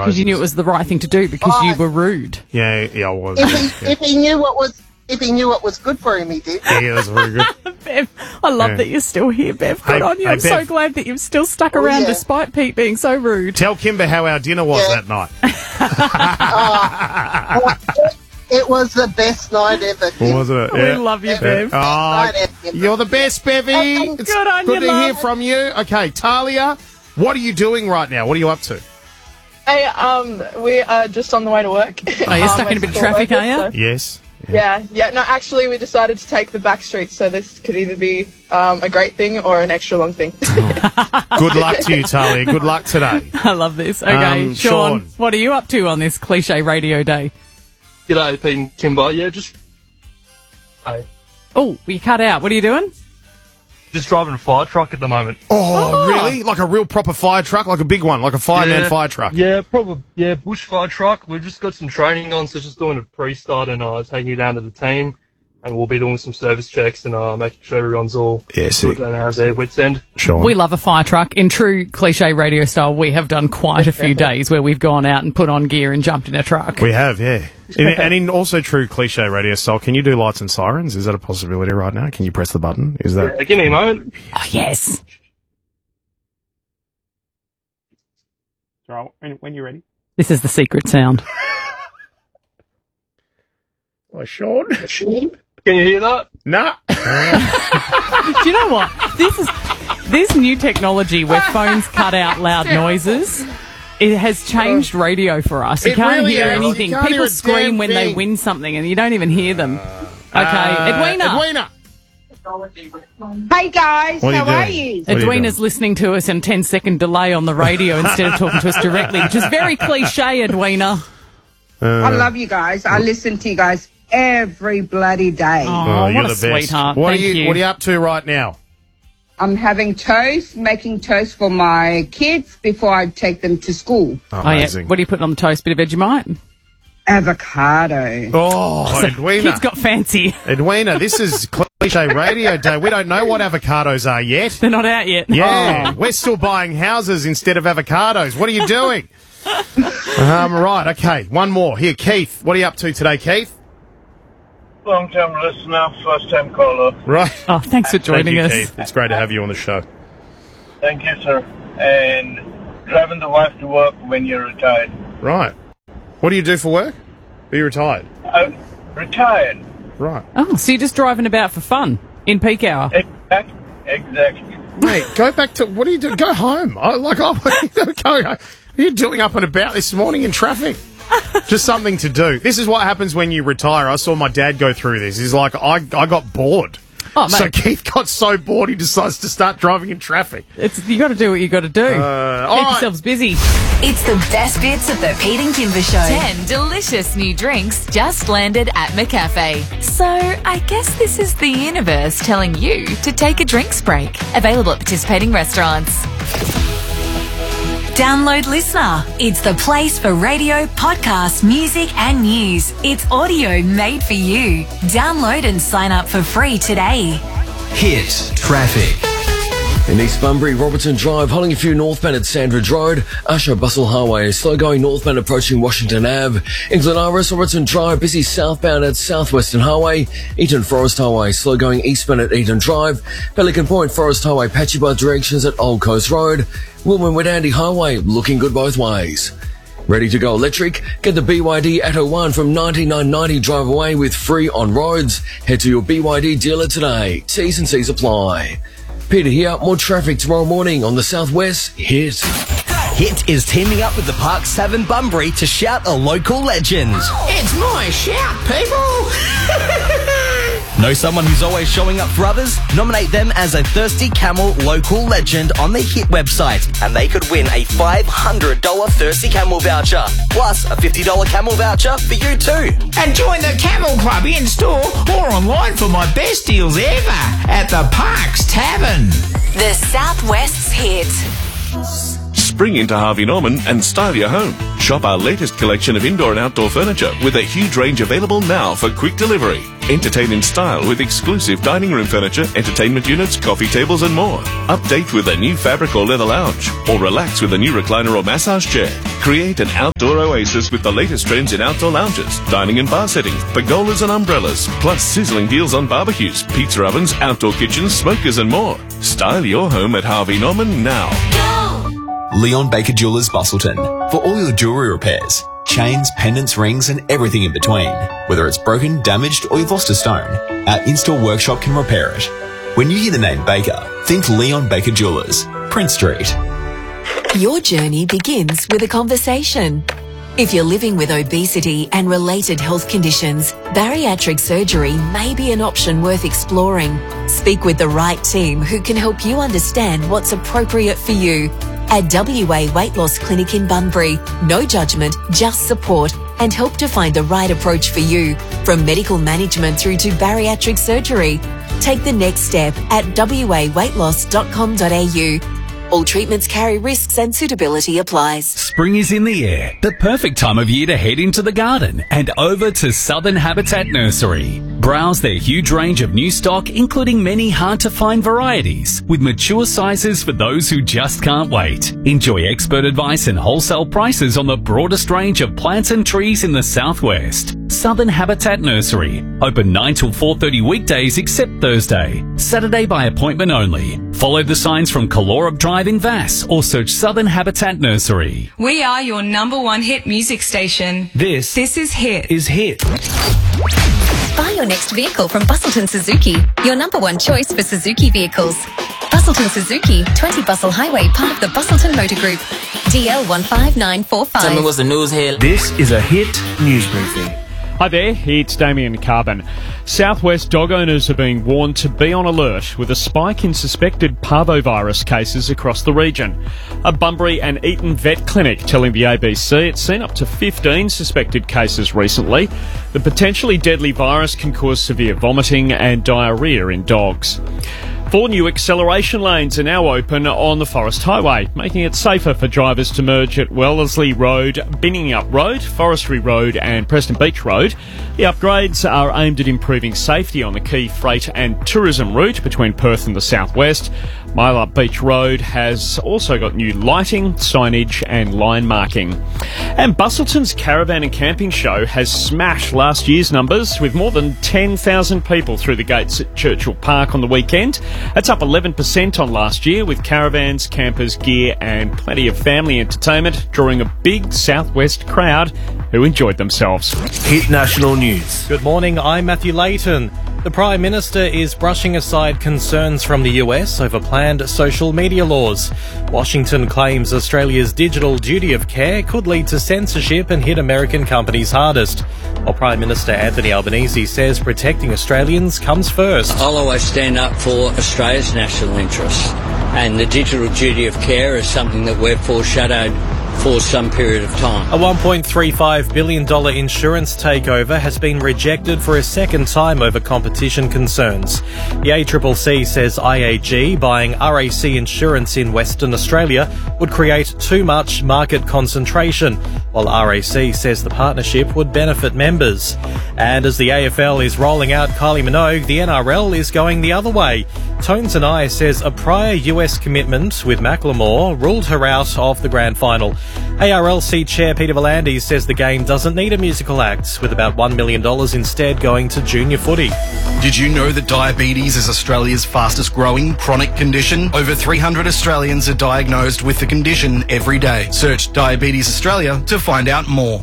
Because you knew it was the right thing to do because you were rude. Yeah, I was. If he knew what was good for him, he did. Yeah, that's very good. Bev, I love that you're still here, Bev. Good on you. I'm so Bev. glad that you've still stuck around despite Pete being so rude. Tell Kimber how our dinner was that night. It was the best night ever. Wasn't it? We love you, Bev. Oh, you're the best, Bevy. It's good on you, to love. hear from you. Okay, Talia, what are you doing right now? What are you up to? Hey, we are just on the way to work. Oh, you're stuck in a bit of traffic, are you? Yes. Yeah. No, actually, we decided to take the back streets, so this could either be a great thing or an extra long thing. Good luck to you, Talia. Good luck today. I love this. Okay, Sean, what are you up to on this cliche radio day? G'day, Pete and Kimber. Yeah, just... Oh, we cut out. What are you doing? Just driving a fire truck at the moment. Oh, really? Like a real proper fire truck? Like a big one? Like a fireman fire truck? Yeah, probably. Yeah, bush fire truck. We've just got some training on, so just doing a pre-start and taking it down to the team. And we'll be doing some service checks and making sure everyone's all good and has their wits end. Sure. We love a fire truck. In true cliche radio style, we have done quite a few days where we've gone out and put on gear and jumped in a truck. We have, yeah. And in also true cliche radio style, can you do lights and sirens? Is that a possibility right now? Can you press the button? Is that? Yeah, give me a moment. Oh, yes. When you're ready. This is the secret sound. Oh, Sean. Can you hear that? Nah. Do you know what? This new technology where phones cut out loud noises, it has changed radio for us. You can't hear anything. People scream when they win something and you don't even hear them. Okay, Edwina. Hey guys, how are you? Edwina's listening to us in 10-second delay on the radio instead of talking to us directly, which is very cliche, Edwina. I love you guys. I listen to you guys every bloody day. Oh, you're what the a best. sweetheart. What Thank you. What are you up to right now? I'm having toast, making toast for my kids before I take them to school. Amazing. What are you putting on the toast? Bit of Vegemite? Avocado. Oh, Edwina. Kids got fancy. Edwina, this is cliche radio day. We don't know what avocados are yet. They're not out yet. Yeah, we're still buying houses instead of avocados. What are you doing? Right, okay, one more. Here, Keith. What are you up to today, Keith? Long-term listener, first-time caller. Right. Oh, thanks for joining us. Keith. It's great to have you on the show. Thank you, sir. And driving the wife to work when you're retired. Right. What do you do for work? Are you retired? Retired. Right. Oh, so you're just driving about for fun in peak hour? Exactly. Mate, go back to... What are you doing? Go home. What are you doing up and about this morning in traffic? Just something to do. This is what happens when you retire. I saw my dad go through this. He's like, I got bored. Oh, mate. So Keith got so bored he decides to start driving in traffic. You got to do what you got to do. Keep yourselves busy. It's the best bits of the Pete and Kimber Show. 10 delicious new drinks just landed at McCafe. So I guess this is the universe telling you to take a drinks break. Available at participating restaurants. Download Listener. It's the place for radio, podcasts, music and news. It's audio made for you. Download and sign up for free today. Hit traffic. In East Bunbury, Robertson Drive, Hollingford northbound at Sandridge Road, Usher Bustle Highway, slow going northbound approaching Washington Ave. In Glen Iris, Robertson Drive, busy southbound at Southwestern Highway, Eaton Forest Highway, slow going eastbound at Eaton Drive, Pelican Point Forest Highway, patchy by directions at Old Coast Road, Woolman Andy Highway, looking good both ways. Ready to go electric? Get the BYD Atto 1 from $99.90 drive away with free on roads. Head to your BYD dealer today. T's and C's apply. Peter here, more traffic tomorrow morning on the Southwest Hit. Hit is teaming up with the Parks Tavern Bunbury to shout a local legend. It's my shout, people! Know someone who's always showing up for others? Nominate them as a Thirsty Camel local legend on the Hit website, and they could win a $500 Thirsty Camel voucher, plus a $50 Camel voucher for you too. And join the Camel Club in store or online for my best deals ever at the Parks Tavern. The Southwest's Hit. spring into Harvey Norman and style your home. Shop our latest collection of indoor and outdoor furniture with a huge range available now for quick delivery. Entertain in style with exclusive dining room furniture, entertainment units, coffee tables and more. Update with a new fabric or leather lounge, or relax with a new recliner or massage chair. Create an outdoor oasis with the latest trends in outdoor lounges, dining and bar settings, pergolas and umbrellas, plus sizzling deals on barbecues, pizza ovens, outdoor kitchens, smokers and more. Style your home at Harvey Norman now. Leon Baker Jewelers Bustleton. For all your jewellery repairs, chains, pendants, rings and everything in between. Whether it's broken, damaged or you've lost a stone, our in-store workshop can repair it. When you hear the name Baker, think Leon Baker Jewelers, Prince Street. Your journey begins with a conversation. If you're living with obesity and related health conditions, bariatric surgery may be an option worth exploring. Speak with the right team who can help you understand what's appropriate for you. At WA Weight Loss Clinic in Bunbury, no judgment, just support and help to find the right approach for you. From medical management through to bariatric surgery, take the next step at waweightloss.com.au. All treatments carry risks and suitability applies. Spring is in the air, the perfect time of year to head into the garden and over to Southern Habitat Nursery. Browse their huge range of new stock, including many hard-to-find varieties, with mature sizes for those who just can't wait. Enjoy expert advice and wholesale prices on the broadest range of plants and trees in the southwest. Southern Habitat Nursery. Open 9 till 4:30 weekdays except Thursday. Saturday by appointment only. Follow the signs from Kalorup Drive in Vass or search Southern Habitat Nursery. We are your #1 hit music station. This is Hit. Buy your next vehicle from Bustleton Suzuki, your #1 choice for Suzuki vehicles. Bustleton Suzuki, 20 Bustle Highway, part of the Bustleton Motor Group. DL 15945. Tell me what's the news here. This is a Hit news briefing. Hi there, it's Damien Carbon. Southwest dog owners are being warned to be on alert with a spike in suspected parvovirus cases across the region. A Bunbury and Eton vet clinic telling the ABC it's seen up to 15 suspected cases recently. The potentially deadly virus can cause severe vomiting and diarrhoea in dogs. 4 new acceleration lanes are now open on the Forest Highway, making it safer for drivers to merge at Wellesley Road, Binningup Road, Forestry Road and Preston Beach Road. The upgrades are aimed at improving safety on the key freight and tourism route between Perth and the southwest. Mile Up Beach Road has also got new lighting, signage and line marking. And Bustleton's Caravan and Camping Show has smashed last year's numbers with more than 10,000 people through the gates at Churchill Park on the weekend. That's up 11% on last year, with caravans, campers, gear and plenty of family entertainment, drawing a big southwest crowd who enjoyed themselves. Hit National News. Good morning, I'm Matthew Layton. The Prime Minister is brushing aside concerns from the US over planned social media laws. Washington claims Australia's digital duty of care could lead to censorship and hit American companies hardest. While Prime Minister Anthony Albanese says protecting Australians comes first. I'll always stand up for Australia's national interests, and the digital duty of care is something that we've foreshadowed for some period of time. A $1.35 billion insurance takeover has been rejected for a second time over competition concerns. The ACCC says IAG buying RAC Insurance in Western Australia would create too much market concentration, while RAC says the partnership would benefit members. And as the AFL is rolling out Kylie Minogue, the NRL is going the other way. Tones and I says a prior US commitment with Macklemore ruled her out of the grand final. ARLC Chair Peter V'landys says the game doesn't need a musical act, with about $1 million instead going to junior footy. Did you know that diabetes is Australia's fastest growing chronic condition? Over 300 Australians are diagnosed with the condition every day. Search Diabetes Australia to find out more.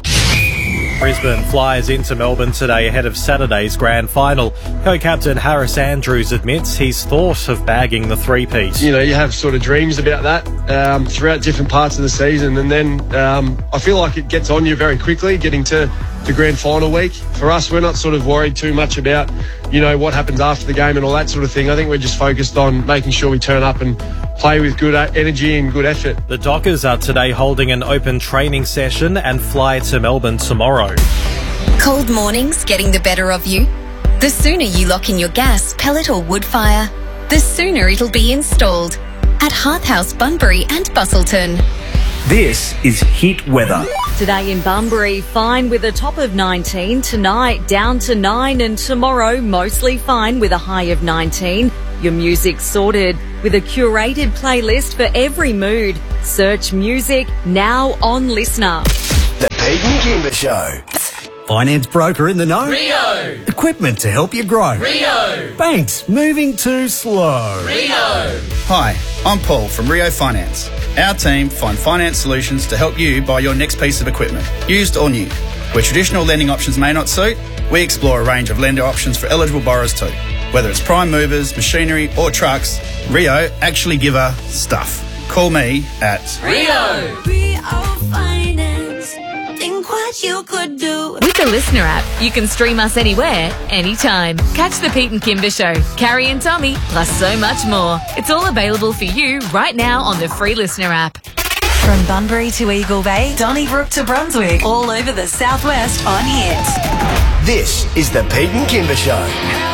Brisbane flies into Melbourne today ahead of Saturday's grand final. Co-captain Harris Andrews admits he's thought of bagging the three-peat. You know, you have sort of dreams about that throughout different parts of the season, and then I feel like it gets on you very quickly getting to the grand final week. For us, we're not sort of worried too much about, you know, what happens after the game and all that sort of thing. I think we're just focused on making sure we turn up and play with good energy and good effort. The Dockers are today holding an open training session and fly to Melbourne tomorrow. Cold mornings getting the better of you? The sooner you lock in your gas, pellet or wood fire, the sooner it'll be installed at Hearth House Bunbury and Bustleton. This is Hit Weather. Today in Bunbury, fine with a top of 19. Tonight, down to 9. And tomorrow, mostly fine with a high of 19. Your music's sorted with a curated playlist for every mood. Search music now on Listener. The Pete and Kimber Show. Finance broker in the know? Rio. Equipment to help you grow? Rio. Banks moving too slow? Rio. Hi, I'm Paul from Rio Finance. Our team find finance solutions to help you buy your next piece of equipment, used or new. Where traditional lending options may not suit, we explore a range of lender options for eligible borrowers too. Whether it's prime movers, machinery or trucks, Rio actually give a stuff. Call me at Rio. Finance. Think what you could do. With the Listener app, you can stream us anywhere, anytime. Catch the Pete and Kimber Show, Carrie and Tommy, plus so much more. It's all available for you right now on the free Listener app. From Bunbury to Eagle Bay, Donnybrook to Brunswick, all over the southwest on Hit. This is the Pete and Kimber Show.